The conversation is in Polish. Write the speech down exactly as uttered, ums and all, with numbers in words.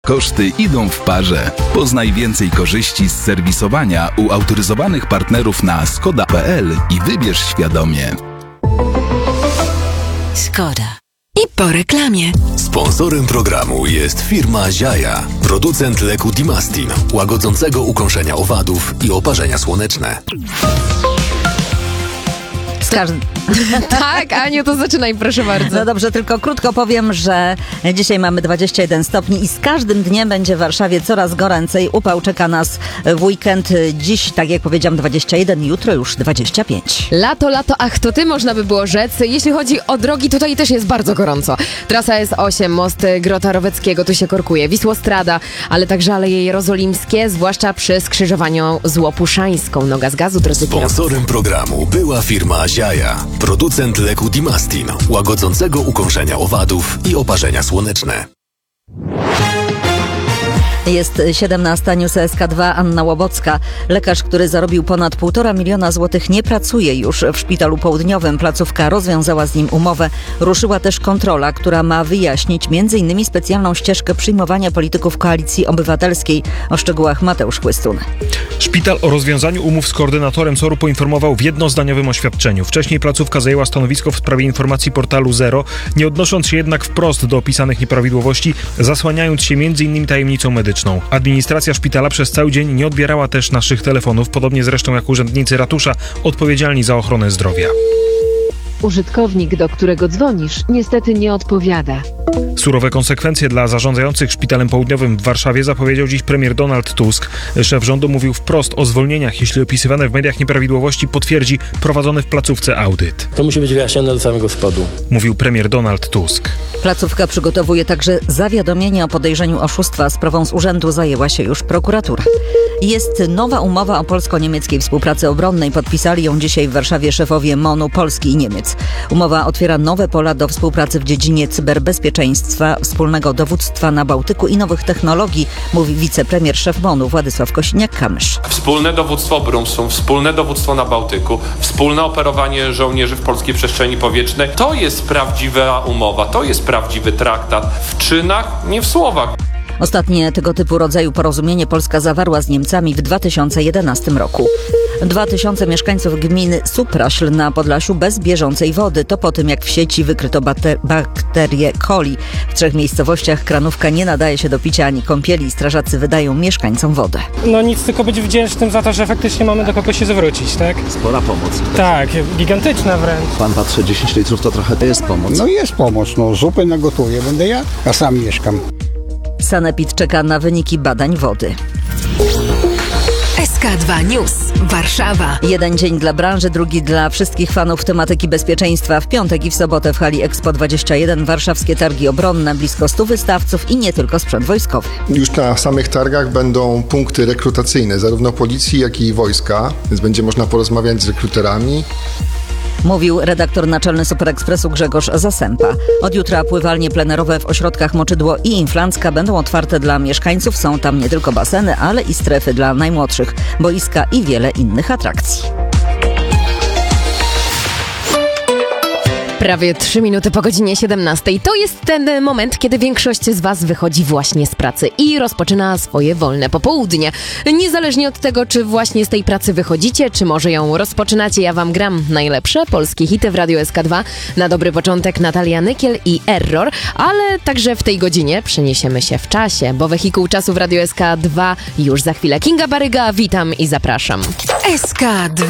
Koszty idą w parze. Poznaj więcej korzyści z serwisowania u autoryzowanych partnerów na skoda kropka p l i wybierz świadomie. Skoda. I po reklamie. Sponsorem programu jest firma Ziaja, producent leku Dimastin, łagodzącego ukąszenia owadów i oparzenia słoneczne. Każdy... Tak, Aniu, to zaczynaj, proszę bardzo. No dobrze, tylko krótko powiem, że dzisiaj mamy dwadzieścia jeden stopni i z każdym dniem będzie w Warszawie coraz goręcej. Upał czeka nas w weekend. Dziś, tak jak powiedziałam, dwadzieścia jeden, jutro już dwadzieścia pięć. Lato, lato, ach to ty, można by było rzec. Jeśli chodzi o drogi, tutaj też jest bardzo gorąco. Trasa S osiem, most Grota Roweckiego, tu się korkuje. Wisłostrada, ale także Aleje Jerozolimskie, zwłaszcza przy skrzyżowaniu z Łopuszańską. Noga z gazu, drodzy kierowcy. Sponsorem programu była firma Ziaja, producent leku Dimastin, łagodzącego ukąszenia owadów i oparzenia słoneczne. Jest siedemnasta, News S K dwa, Anna Łobocka. Lekarz, który zarobił ponad półtora miliona złotych, nie pracuje już w szpitalu południowym. Placówka rozwiązała z nim umowę. Ruszyła też kontrola, która ma wyjaśnić między innymi specjalną ścieżkę przyjmowania polityków Koalicji Obywatelskiej. O szczegółach Mateusz Chłystun. Szpital o rozwiązaniu umów z koordynatorem S O R-u poinformował w jednozdaniowym oświadczeniu. Wcześniej placówka zajęła stanowisko w sprawie informacji portalu Zero, nie odnosząc się jednak wprost do opisanych nieprawidłowości, zasłaniając się między innymi tajemnicą medyczną. Administracja szpitala przez cały dzień nie odbierała też naszych telefonów, podobnie zresztą jak urzędnicy ratusza odpowiedzialni za ochronę zdrowia. Użytkownik, do którego dzwonisz, niestety nie odpowiada. Surowe konsekwencje dla zarządzających Szpitalem Południowym w Warszawie zapowiedział dziś premier Donald Tusk. Szef rządu mówił wprost o zwolnieniach, jeśli opisywane w mediach nieprawidłowości potwierdzi prowadzony w placówce audyt. To musi być wyjaśnione do samego spodu. Mówił premier Donald Tusk. Placówka przygotowuje także zawiadomienie o podejrzeniu oszustwa. Sprawą z urzędu zajęła się już prokuratura. Jest nowa umowa o polsko-niemieckiej współpracy obronnej. Podpisali ją dzisiaj w Warszawie szefowie M O N-u Polski i Niemiec. Umowa otwiera nowe pola do współpracy w dziedzinie cyberbezpieczeństwa, wspólnego dowództwa na Bałtyku i nowych technologii, mówi wicepremier szef M O N-u Władysław Kosiniak-Kamysz. Wspólne dowództwo obrączą, wspólne dowództwo na Bałtyku, wspólne operowanie żołnierzy w polskiej przestrzeni powietrznej. To jest prawdziwa umowa, to jest prawdziwy traktat. W czynach, nie w słowach. Ostatnie tego typu rodzaju porozumienie Polska zawarła z Niemcami w dwa tysiące jedenastym roku. Dwa tysiące mieszkańców gminy Supraśl na Podlasiu bez bieżącej wody. To po tym, jak w sieci wykryto bater- bakterię coli. W trzech miejscowościach kranówka nie nadaje się do picia ani kąpieli. Strażacy wydają mieszkańcom wodę. No nic, tylko być wdzięcznym za to, że faktycznie mamy do kogo się zwrócić, tak? Spora pomoc. Tak, gigantyczna wręcz. Pan patrzy, dziesięć litrów to trochę to jest pomoc. No jest pomoc, no zupę nagotuję, będę ja, a sam mieszkam. Sanepid czeka na wyniki badań wody. S K dwa News. Warszawa. Jeden dzień dla branży, drugi dla wszystkich fanów tematyki bezpieczeństwa. W piątek i w sobotę w hali Expo dwadzieścia jeden warszawskie targi obronne. Blisko stu wystawców i nie tylko sprzęt wojskowy. Już na samych targach będą punkty rekrutacyjne, zarówno policji, jak i wojska, więc będzie można porozmawiać z rekruterami. Mówił redaktor naczelny Super Expressu Grzegorz Zasępa. Od jutra pływalnie plenerowe w ośrodkach Moczydło i Inflancka będą otwarte dla mieszkańców. Są tam nie tylko baseny, ale i strefy dla najmłodszych, boiska i wiele innych atrakcji. Prawie trzy minuty po godzinie siedemnastej. To jest ten moment, kiedy większość z Was wychodzi właśnie z pracy i rozpoczyna swoje wolne popołudnie. Niezależnie od tego, czy właśnie z tej pracy wychodzicie, czy może ją rozpoczynacie, ja Wam gram najlepsze polskie hity w Radiu S K dwa. Na dobry początek Natalia Nykiel i Error, ale także w tej godzinie przeniesiemy się w czasie, bo wehikuł czasu w Radiu S K dwa już za chwilę. Kinga Baryga, witam i zapraszam. S K dwa.